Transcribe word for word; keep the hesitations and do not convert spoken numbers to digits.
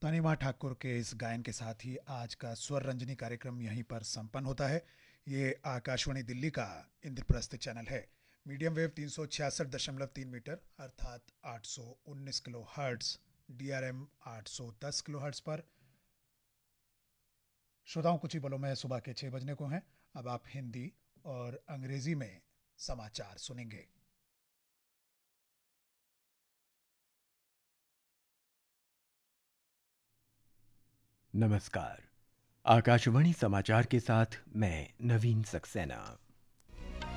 तनिमा ठाकुर के इस गायन के साथ ही आज का स्वर रंजनी कार्यक्रम यहीं पर संपन्न होता है। ये आकाशवाणी दिल्ली का इंद्रप्रस्थ चैनल है। मीडियम वेव तीन सौ छियासठ दशमलव तीन मीटर अर्थात आठ सौ उन्नीस kilo hertz, D R M आठ सौ दस किलो हर्ट्स पर। श्रोताओं, कुछ ही बोलो में सुबह के छः बजने को हैं। अब आप हिंदी और अंग्रेजी में समाचार सुनेंगे। नमस्कार। आकाशवाणी समाचार के साथ मैं नवीन सक्सेना।